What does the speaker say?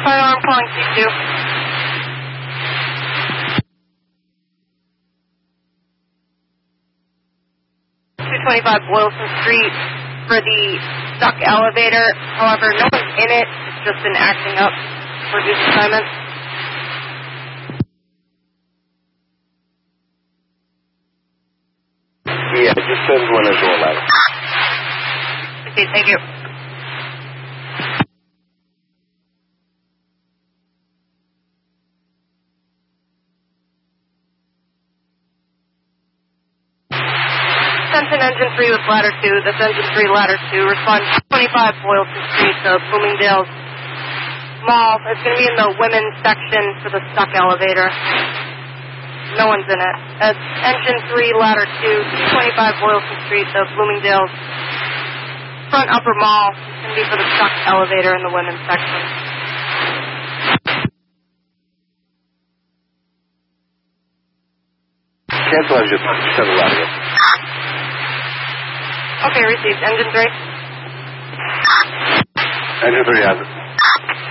I'm calling C2. 225 Boylston Street for the stuck elevator. However, no one's in it. It's just been acting up for reduced assignment. Yeah, just send one into a letter. Okay, thank you. Attention Engine 3 with Ladder 2. That's Engine 3, Ladder 2. Respond 25 Boylston Street to Bloomingdale's Mall. It's going to be in the women's section for the stuck elevator. No one's in it. That's Engine 3, Ladder 2, 25 Boylston Street to Bloomingdale's front upper mall. It's going to be for the stuck elevator in the women's section. Cancel, I just send a letter. Okay, received. Engine 3? Engine 3 has it.